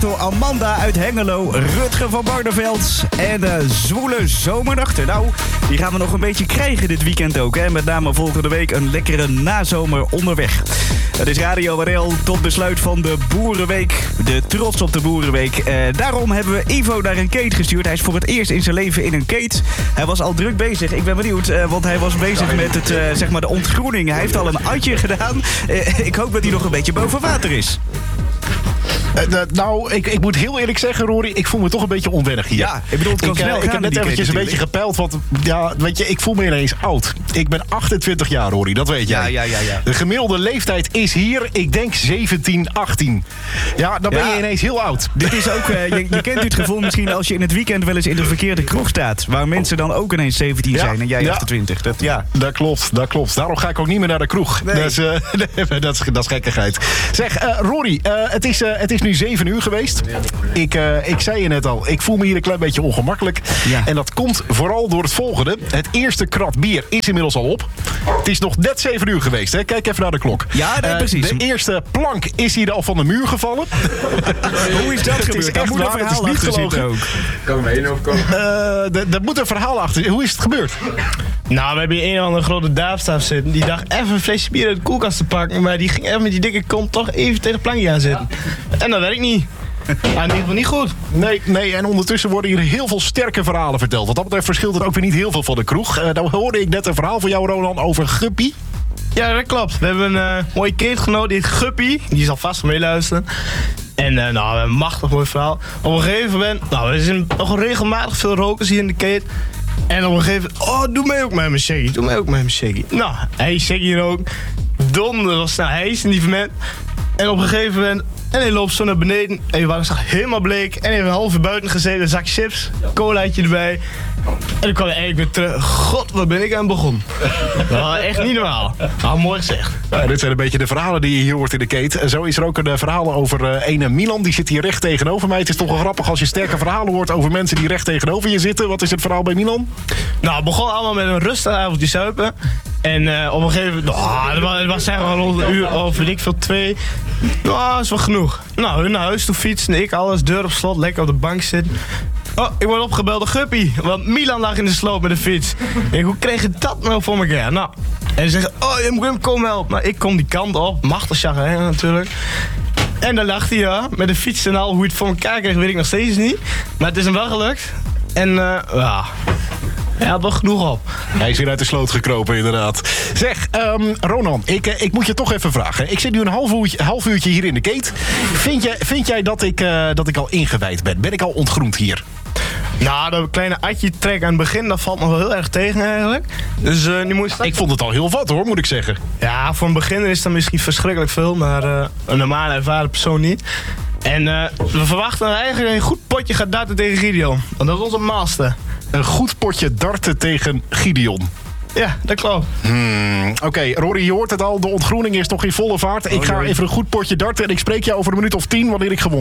Amanda uit Hengelo, Rutger van Barneveld en zwoele zomernachten. Nou, die gaan we nog een beetje krijgen dit weekend ook. Hè? Met name volgende week een lekkere nazomer onderweg. Het is Radio WRL tot besluit van de Boerenweek. De trots op de Boerenweek. Daarom hebben we Ivo naar een keet gestuurd. Hij is voor het eerst in zijn leven in een keet. Hij was al druk bezig. Ik ben benieuwd, want hij was bezig met het, zeg maar de ontgroening. Hij heeft al een atje gedaan. Ik hoop dat hij nog een beetje boven water is. Ik moet heel eerlijk zeggen, Rory, ik voel me toch een beetje onwennig hier. Ja, ik bedoel, het kan snel gaan. Ik heb net eventjes een beetje gepeild, want ja, weet je, ik voel me ineens oud. Ik ben 28 jaar, Rory, dat weet jij. Ja. De gemiddelde leeftijd is hier, ik denk 17, 18. Ja, dan ben je ineens heel oud. Dit is ook, je kent dit gevoel misschien als je in het weekend wel eens in de verkeerde kroeg staat. Waar mensen dan ook ineens 17 zijn en jij 28. Dat klopt. Daarom ga ik ook niet meer naar de kroeg. Nee. Dat is gekkigheid. Zeg, Rory, het is nu 7 uur geweest. Ik zei je net al, ik voel me hier een klein beetje ongemakkelijk. Ja. En dat komt vooral door het volgende. Het eerste krat bier is inmiddels al op. Het is nog net 7 uur geweest. Hè? Kijk even naar de klok. Ja, nee, precies. De eerste plank is hier al van de muur gevallen. Hoe is dat gebeurd? Daar moet een verhaal achter zitten ook. Kan er een opkomen? Daar moet een verhaal achter. Hoe is het gebeurd? Nou, we hebben hier een of andere grote daafstaaf zitten. Die dacht even een flesje bier uit de koelkast te pakken. Maar die ging even met die dikke kont toch even tegen het plankje aan zitten. En dat werkt niet. In ieder geval niet goed. Nee, en ondertussen worden hier heel veel sterke verhalen verteld. Wat dat betreft verschilt het ook weer niet heel veel van de kroeg. Nou hoorde ik net een verhaal van jou, Roland, over Guppy. Ja, dat klopt. We hebben een mooie keetgenoot, die heet Guppy. Die zal vast meeluisteren. En we hebben een machtig mooi verhaal. Op een gegeven moment, er zijn nog regelmatig veel rokers hier in de keet. En op een gegeven moment, doe mij ook met mijn shaggy. Nou, hij shaggy er ook. Donder was snel, hij is in die moment. En op een gegeven moment, en hij loopt zo naar beneden. En je was helemaal bleek. En hij heeft een half uur buiten gezeten, een zak chips, colaatje erbij. En dan kwam hij eigenlijk weer terug. God, waar ben ik aan begonnen? Echt niet normaal. Nou, mooi gezegd. Ja, dit zijn een beetje de verhalen die je hier hoort in de keet. En zo is er ook een verhaal over ene Milan. Die zit hier recht tegenover mij. Het is toch wel grappig als je sterke verhalen hoort over mensen die recht tegenover je zitten. Wat is het verhaal bij Milan? Nou, het begon allemaal met een rustig avondje zuipen. En op een gegeven moment, het was zeggen rond een uur of weet ik veel, 2. Nou, dat is wel genoeg. Nou, hun naar huis toe fietsen, ik alles, deur op slot, lekker op de bank zitten. Oh, ik word opgebeld door Guppy, want Milan lag in de sloot met de fiets. En hoe kreeg je dat nou voor elkaar? Nou, en ze zeggen, je moet hem komen helpen. Nou, ik kom die kant op, machtig chagrijnig natuurlijk. En dan lag hij met de fiets en al, hoe hij het voor elkaar kreeg, weet ik nog steeds niet. Maar het is hem wel gelukt. En hij had wel genoeg op. Hij is weer uit de sloot gekropen, inderdaad. Zeg, Ronan, ik moet je toch even vragen. Ik zit nu een half uurtje hier in de keet. Vind jij dat ik al ingewijd ben? Ben ik al ontgroend hier? Nou, dat kleine atje trek aan het begin, dat valt nog wel heel erg tegen eigenlijk. Dus nu moet je... Ik vond het al heel wat hoor, moet ik zeggen. Ja, voor een beginner is dat misschien verschrikkelijk veel, maar een normaal ervaren persoon niet. En we verwachten eigenlijk een goed potje gaat darten tegen Gideon. Want dat is onze master. Een goed potje darten tegen Gideon. Ja, dat klopt. Oké, Rory, je hoort het al. De ontgroening is nog in volle vaart. Ik ga even een goed potje darten en ik spreek jou over een minuut of 10 wanneer ik gewonnen